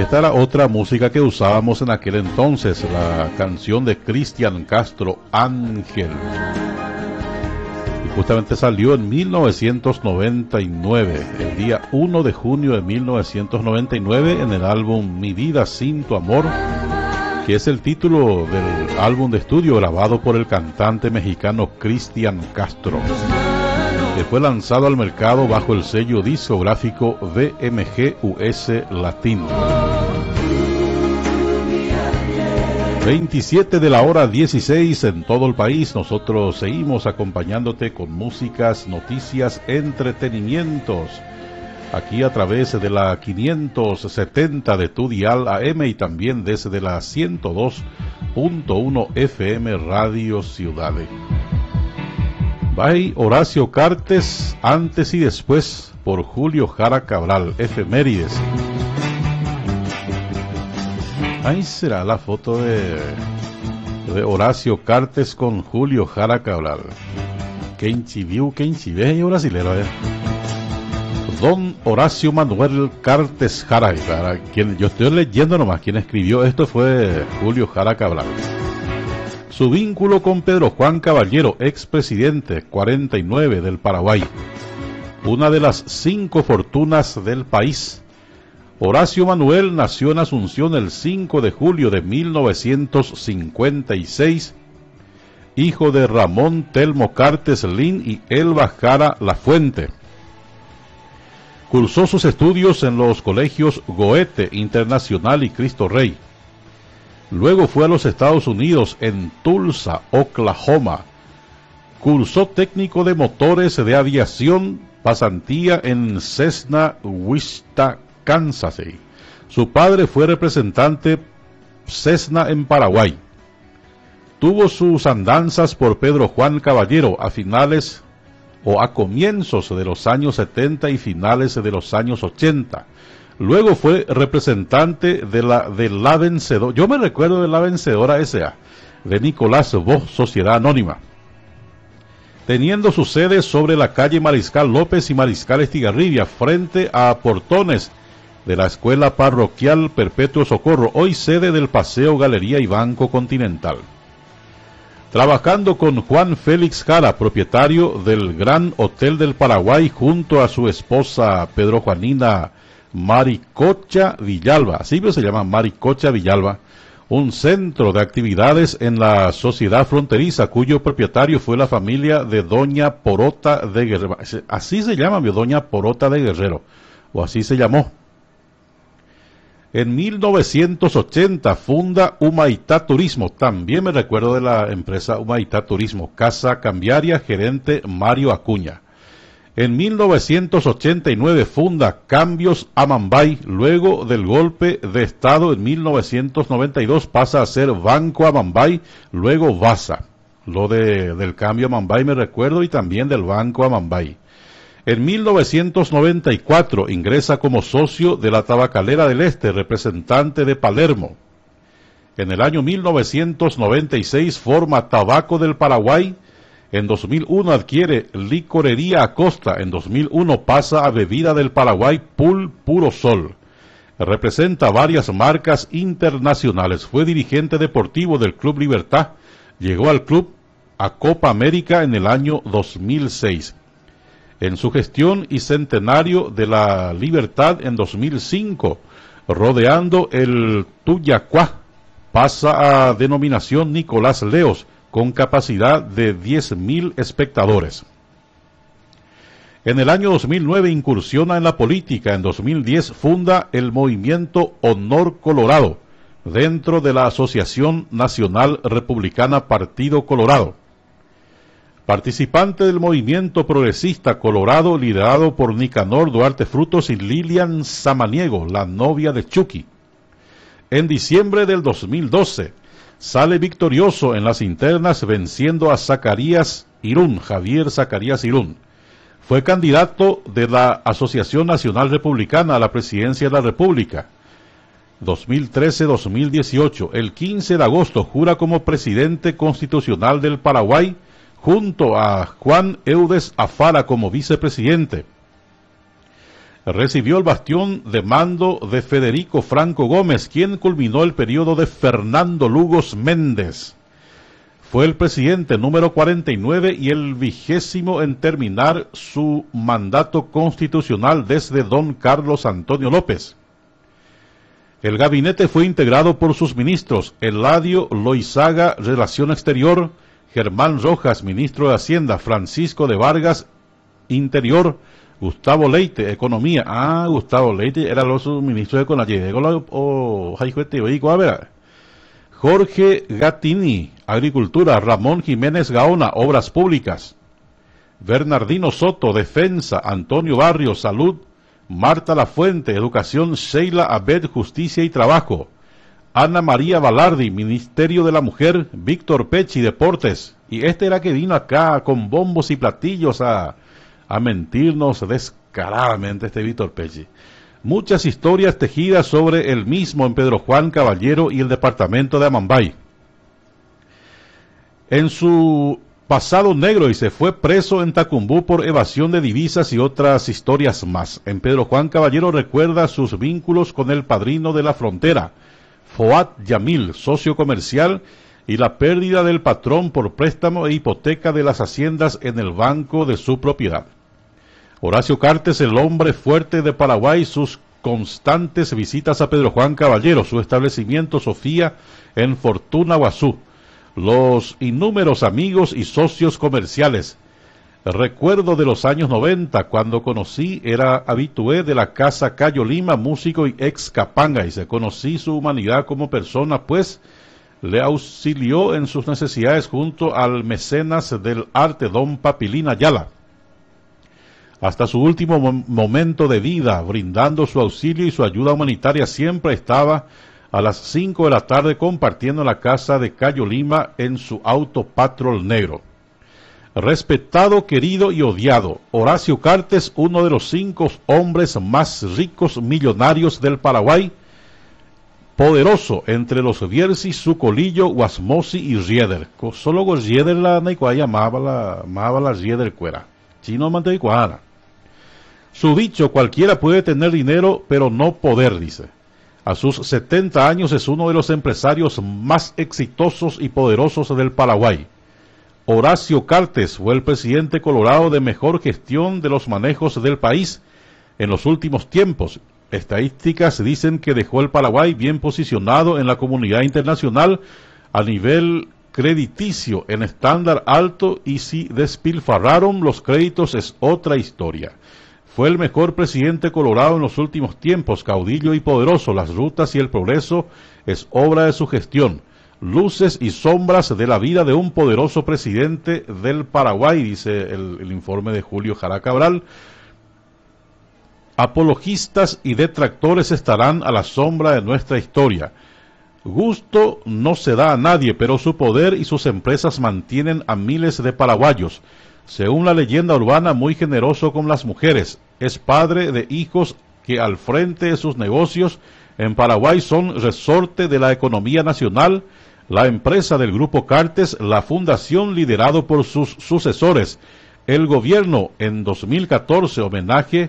Esta era otra música que usábamos en aquel entonces, la canción de Cristian Castro, Ángel. Y justamente salió en 1999, el día 1 de junio de 1999, en el álbum Mi Vida Sin Tu Amor, que es el título del álbum de estudio grabado por el cantante mexicano Cristian Castro, que fue lanzado al mercado bajo el sello discográfico BMG US Latino. 27 de la hora 16 en todo el país. Nosotros seguimos acompañándote con músicas, noticias, entretenimientos, aquí a través de la 570 de tu dial AM y también desde la 102.1 FM Radio Ciudades. By Horacio Cartes, antes y después, por Julio Jara Cabral, efemérides. Ahí será la foto de Horacio Cartes con Julio Jara Cabral. Quem te viu, quem te ve, brasilero, Don Horacio Manuel Cartes Jara, para quien yo estoy leyendo nomás, quien escribió esto fue Julio Jara Cabral. Su vínculo con Pedro Juan Caballero, expresidente 49 del Paraguay, una de las 5 fortunas del país. Horacio Manuel nació en Asunción el 5 de julio de 1956, hijo de Ramón Telmo Cartes Lin y Elba Jara Lafuente. Cursó sus estudios en los colegios Goethe Internacional y Cristo Rey. Luego fue a los Estados Unidos, en Tulsa, Oklahoma. Cursó técnico de motores de aviación, pasantía en Cessna, Wichita, Kansas. Su padre fue representante Cessna en Paraguay. Tuvo sus andanzas por Pedro Juan Caballero a finales o a comienzos de los años 70 y finales de los años 80. Luego fue representante de la Vencedora, yo me recuerdo de la Vencedora S.A., de Nicolás Bosch, Sociedad Anónima, teniendo su sede sobre la calle Mariscal López y Mariscal Estigarribia, frente a portones de la Escuela Parroquial Perpetuo Socorro, hoy sede del Paseo Galería y Banco Continental. Trabajando con Juan Félix Jara, propietario del Gran Hotel del Paraguay, junto a su esposa Pedro Juanina Maricocha Villalba, así se llama Maricocha Villalba, un centro de actividades en la sociedad fronteriza, cuyo propietario fue la familia de Doña Porota de Guerrero, así se llama Doña Porota de Guerrero, o así se llamó. En 1980 funda Humaitá Turismo, también me recuerdo de la empresa Humaitá Turismo, Casa Cambiaria, gerente Mario Acuña. En 1989 funda Cambios Amambay, luego del golpe de Estado en 1992 pasa a ser Banco Amambay, luego Vasa. Lo del cambio Amambay me recuerdo y también del Banco Amambay. En 1994 ingresa como socio de la Tabacalera del Este, representante de Palermo. En el año 1996 forma Tabaco del Paraguay. En 2001 adquiere Licorería Acosta. En 2001 pasa a Bebida del Paraguay Pool Puro Sol. Representa varias marcas internacionales. Fue dirigente deportivo del Club Libertad. Llegó al club a Copa América en el año 2006. En su gestión y centenario de la Libertad en 2005, rodeando el Tuyacuá, pasa a denominación Nicolás Leos, con capacidad de 10.000 espectadores. En el año 2009 incursiona en la política. En 2010 funda el movimiento Honor Colorado, dentro de la Asociación Nacional Republicana Partido Colorado. Participante del movimiento progresista Colorado, liderado por Nicanor Duarte Frutos y Lilian Samaniego, la novia de Chucky. En diciembre del 2012, sale victorioso en las internas venciendo a Zacarías Irún, Javier Zacarías Irún. Fue candidato de la Asociación Nacional Republicana a la presidencia de la República. 2013-2018, el 15 de agosto jura como presidente constitucional del Paraguay, junto a Juan Eudes Afara como vicepresidente. recibió el bastión de mando de Federico Franco Gómez, quien culminó el periodo de Fernando Lugos Méndez. Fue el presidente número 49 y el 20º en terminar su mandato constitucional desde don Carlos Antonio López. El gabinete fue integrado por sus ministros: Eladio Loizaga, Relación Exterior; Germán Rojas, ministro de Hacienda; Francisco de Vargas, Interior; Gustavo Leite, Economía. Gustavo Leite era los ministros de Economía. Jorge Gatini, Agricultura; Ramón Jiménez Gaona, Obras Públicas; Bernardino Soto, Defensa; Antonio Barrios, Salud; Marta Lafuente, Educación; Sheila Abed, Justicia y Trabajo; Ana María Balardi, Ministerio de la Mujer; Víctor Pechi, Deportes. Y este era que vino acá con bombos y platillos a mentirnos descaradamente, este Víctor Pechi. Muchas historias tejidas sobre el mismo en Pedro Juan Caballero y el departamento de Amambay. En su pasado negro, y se fue preso en Tacumbú por evasión de divisas y otras historias más. En Pedro Juan Caballero recuerda sus vínculos con el padrino de la frontera, Foad Yamil, socio comercial, y la pérdida del patrón por préstamo e hipoteca de las haciendas en el banco de su propiedad. Horacio Cartes, el hombre fuerte de Paraguay, sus constantes visitas a Pedro Juan Caballero, su establecimiento Sofía en Fortuna Guazú, los innúmeros amigos y socios comerciales. Recuerdo de los años 90, cuando conocí, era habitué de la Casa Cayo Lima, músico y ex capanga, y se conocí su humanidad como persona, pues le auxilió en sus necesidades junto al mecenas del arte, don Papilín Ayala. Hasta su último momento de vida, brindando su auxilio y su ayuda humanitaria, siempre estaba a las 5 de la tarde compartiendo la casa de Cayo Lima en su auto Patrol negro. Respetado, querido y odiado, Horacio Cartes, uno de los 5 hombres más ricos millonarios del Paraguay, poderoso entre los Viersi, Sucolillo, Guasmosi y Rieder. Solo con Rieder la Naicuaya amaba la Rieder cuera. Chino Manteicuara. Su dicho: cualquiera puede tener dinero, pero no poder, dice. A sus 70 años es uno de los empresarios más exitosos y poderosos del Paraguay. Horacio Cartes fue el presidente colorado de mejor gestión de los manejos del país en los últimos tiempos. Estadísticas dicen que dejó el Paraguay bien posicionado en la comunidad internacional a nivel crediticio, en estándar alto, y si despilfarraron los créditos es otra historia. Fue el mejor presidente colorado en los últimos tiempos, caudillo y poderoso. Las rutas y el progreso es obra de su gestión. Luces y sombras de la vida de un poderoso presidente del Paraguay, dice el informe de Julio Jara Cabral. Apologistas y detractores estarán a la sombra de nuestra historia. Gusto no se da a nadie, pero su poder y sus empresas mantienen a miles de paraguayos. Según la leyenda urbana, muy generoso con las mujeres. Es padre de hijos que al frente de sus negocios en Paraguay son resorte de la economía nacional, la empresa del Grupo Cartes, la fundación liderado por sus sucesores, el gobierno en 2014 homenaje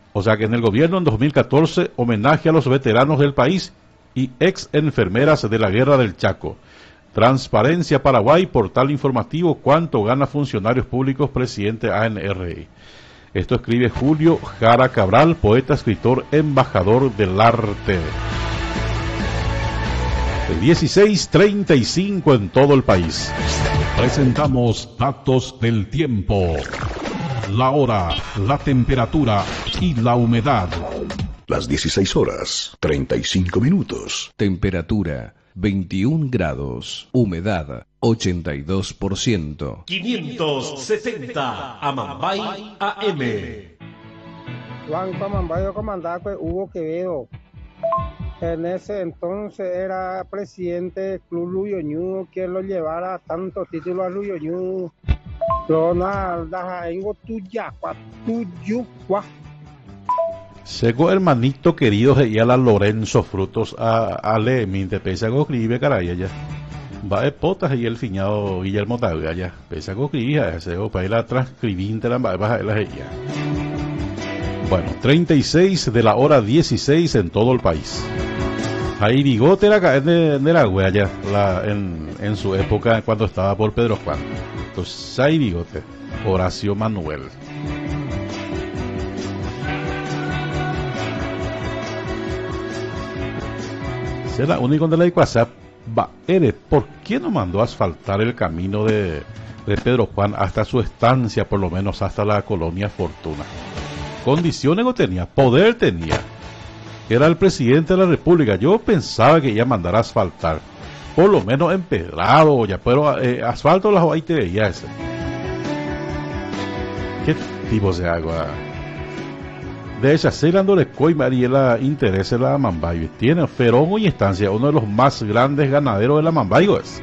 a los veteranos del país y ex enfermeras de la Guerra del Chaco. Transparencia Paraguay, portal informativo, cuánto gana funcionarios públicos, presidente ANRI. Esto escribe Julio Jara Cabral, poeta, escritor, embajador del arte. 16:35 en todo el país. Presentamos datos del tiempo. La hora, la temperatura y la humedad. Las 16:35. Temperatura 21 grados. Humedad 82%. 570 Amambay AM. Juan Amambay comandaba Hugo Quevedo. En ese entonces era presidente del Club Luyoñudo, quien lo llevara tantos títulos a Luyoñudo. Sego hermanito querido y a la Lorenzo Frutos a le mi te pese a escribir caray ya va de potas y el fiñado Guillermo Tavia ya pese a escribir ese para ir a transcribir la ella Bueno, 36 de la hora 16 en todo el país. Jairigote era de la huella en su época cuando estaba por Pedro Juan. Entonces, Jairigote, Horacio Manuel. Será único de la ecuación. ¿Por qué no mandó a asfaltar el camino de Pedro Juan hasta su estancia, por lo menos hasta la colonia Fortuna? Condiciones no tenía, poder tenía. Era el presidente de la República. Yo pensaba que iba a mandar a asfaltar, por lo menos empedrado ya, pero asfalto las ahí te veía ese. ¿Qué tipo de agua? De ella, Celandore Coy Mariela interesa la Mambayo. Tiene Ferongo y Estancia, uno de los más grandes ganaderos de la Mambayo es.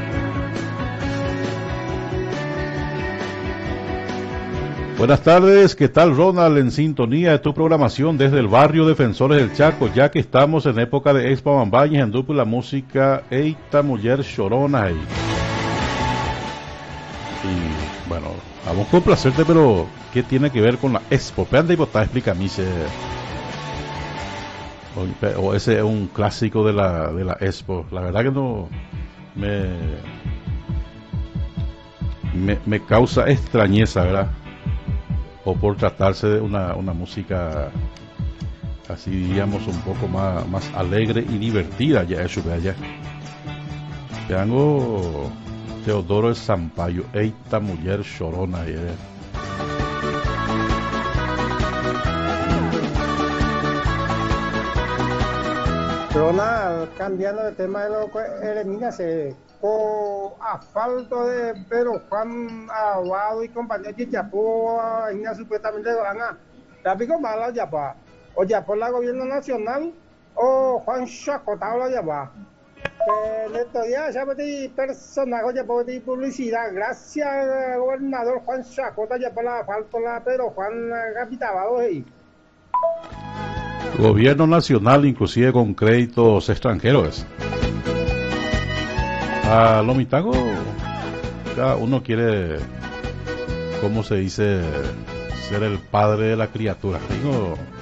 Buenas tardes, ¿qué tal Ronald? En sintonía de tu programación desde el barrio Defensores del Chaco, ya que estamos en época de Expo Mambayes, en dupla música Eita Mujer Chorona. Y bueno, vamos a complacerte, pero ¿qué tiene que ver con la Expo? Pende y botá, explícame. O ese es un clásico de la Expo. La verdad que no me causa extrañeza, ¿verdad? O por tratarse de una música así, digamos, un poco más alegre y divertida. Ya eso de allá. Tengo Teodoro de Sampaio, Eita Mujer Chorona. Ronald, cambiando de tema de lo que eliminase con asfalto de Pedro Juan Aguado y compañía que Chapó, supuestamente van a tráfico mala ya va. O ya por la gobierno nacional o Juan Chacotá la ya va. En estos días ya metí personaje, ya por publicidad. Gracias, gobernador Juan Chacotá, ya por la asfalto la Pedro Juan Capitabado ahí. Gobierno nacional, inclusive con créditos extranjeros. A Lomitago, cada uno quiere, ¿cómo se dice?, ser el padre de la criatura. Digo,